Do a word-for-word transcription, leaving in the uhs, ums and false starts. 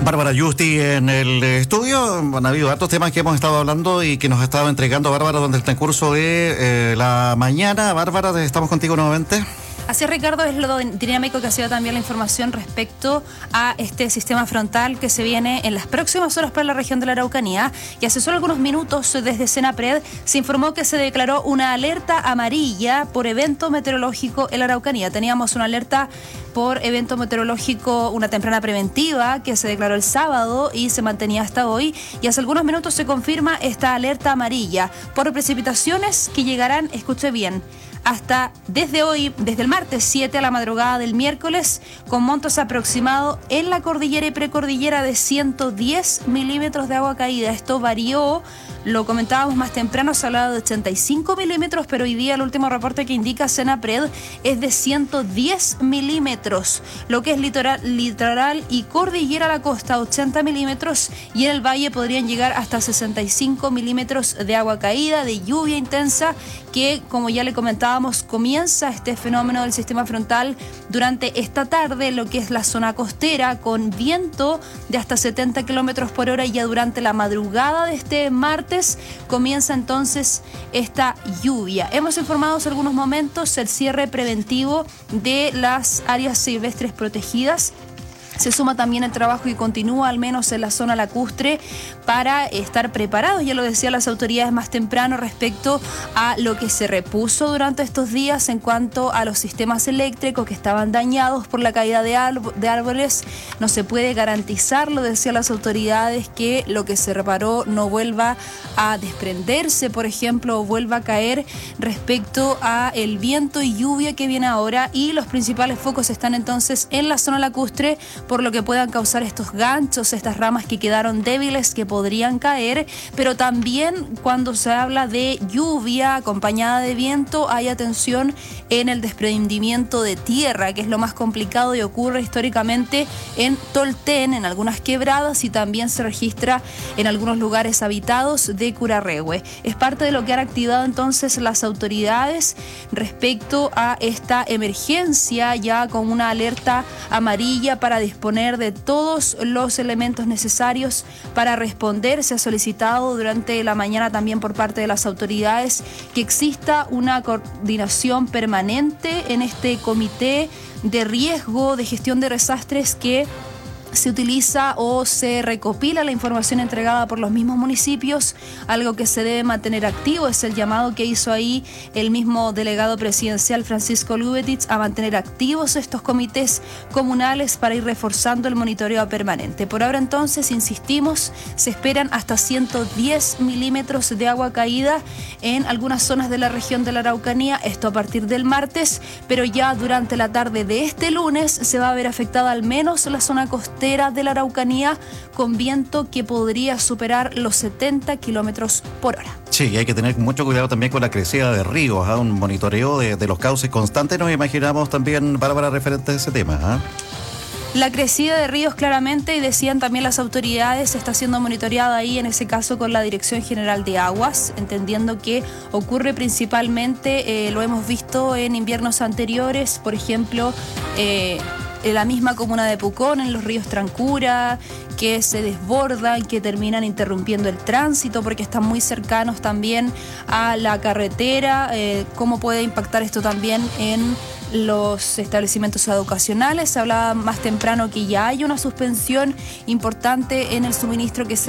Bárbara Yusti en el estudio. Han habido hartos temas que hemos estado hablando y que nos ha estado entregando Bárbara durante el transcurso de eh, la mañana. Bárbara, estamos contigo nuevamente. Así es, Ricardo, es lo dinámico que ha sido también la información respecto a este sistema frontal que se viene en las próximas horas para la región de la Araucanía. Y hace solo algunos minutos desde Senapred se informó que se declaró una alerta amarilla por evento meteorológico en la Araucanía. Teníamos una alerta por evento meteorológico, una temprana preventiva que se declaró el sábado y se mantenía hasta hoy. Y hace algunos minutos se confirma esta alerta amarilla por precipitaciones que llegarán, escuche bien, hasta desde hoy, desde el martes siete a la madrugada del miércoles, con montos aproximados en la cordillera y precordillera de ciento diez milímetros de agua caída. Esto varió, lo comentábamos más temprano, se hablaba de ochenta y cinco milímetros, pero hoy día el último reporte que indica Senapred es de ciento diez milímetros. Lo que es litoral, litoral y cordillera a la costa, ochenta milímetros, y en el valle podrían llegar hasta sesenta y cinco milímetros de agua caída, de lluvia intensa, que, como ya le comentaba, comienza este fenómeno del sistema frontal durante esta tarde, lo que es la zona costera, con viento de hasta setenta kilómetros por hora, y ya durante la madrugada de este martes comienza entonces esta lluvia. Hemos informado hace algunos momentos el cierre preventivo de las áreas silvestres protegidas. Se suma también el trabajo que continúa, al menos en la zona lacustre, para estar preparados, ya lo decían las autoridades más temprano, respecto a lo que se repuso durante estos días en cuanto a los sistemas eléctricos que estaban dañados por la caída de, de árboles. No se puede garantizar, lo decían las autoridades, que lo que se reparó no vuelva a desprenderse, por ejemplo, o vuelva a caer, respecto a el viento y lluvia que viene ahora, y los principales focos están entonces en la zona lacustre, por lo que puedan causar estos ganchos, estas ramas que quedaron débiles que podrían caer. Pero también cuando se habla de lluvia acompañada de viento, hay atención en el desprendimiento de tierra, que es lo más complicado y ocurre históricamente en Tolten, en algunas quebradas, y también se registra en algunos lugares habitados de Curarrehue. Es parte de lo que han activado entonces las autoridades respecto a esta emergencia, ya con una alerta amarilla para disponer de todos los elementos necesarios para responder. Se ha solicitado durante la mañana también por parte de las autoridades que exista una coordinación permanente en este comité de riesgo de gestión de desastres, que se utiliza o se recopila la información entregada por los mismos municipios. Algo que se debe mantener activo es el llamado que hizo ahí el mismo delegado presidencial Francisco Lubetitz a mantener activos estos comités comunales para ir reforzando el monitoreo permanente. Por ahora entonces, insistimos, se esperan hasta ciento diez milímetros de agua caída en algunas zonas de la región de la Araucanía, esto a partir del martes, pero ya durante la tarde de este lunes se va a ver afectada al menos la zona costera de la Araucanía, con viento que podría superar los setenta kilómetros por hora. Sí, hay que tener mucho cuidado también con la crecida de ríos, ¿eh? Un monitoreo de, de los cauces constante, nos imaginamos también, Bárbara, referente a ese tema, ¿eh? La crecida de ríos, claramente, y decían también las autoridades, está siendo monitoreada ahí, en ese caso con la Dirección General de Aguas, entendiendo que ocurre principalmente, eh, lo hemos visto en inviernos anteriores, por ejemplo, eh, en la misma comuna de Pucón, en los ríos Trancura, que se desbordan, que terminan interrumpiendo el tránsito porque están muy cercanos también a la carretera. Eh, ¿Cómo puede impactar esto también en los establecimientos educacionales? Se hablaba más temprano que ya hay una suspensión importante en el suministro que se